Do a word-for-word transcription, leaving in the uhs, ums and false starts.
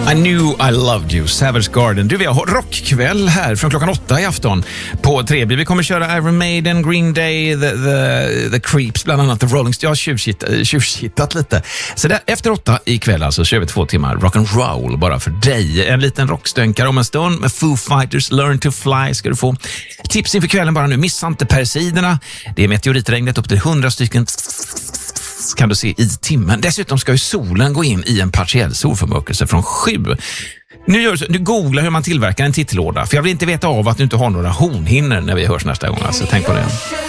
I knew I loved you, Savage Garden. Du, vi har rockkväll här från klockan åtta i afton på tre B. Vi kommer köra Iron Maiden, Green Day, The, the, the Creeps, bland annat The Rolling Stones. Jag har tjuvkittat, tjuvkittat lite. Så där, efter åtta ikväll alltså kör vi två timmar rock'n'roll bara för dig. En liten rockstönkare om en stund med Foo Fighters, Learn to Fly ska du få. Tips inför kvällen bara nu, missa inte Persiderna. Det är meteoritregnet upp till hundra stycken kan du se i timmen. Dessutom ska ju solen gå in i en partiell solförmörkelse från sju. Nu, gör du, nu googlar hur man tillverkar en tittlåda, för jag vill inte veta av att du inte har några hornhinnor när vi hörs nästa gång. Alltså, tänk på det.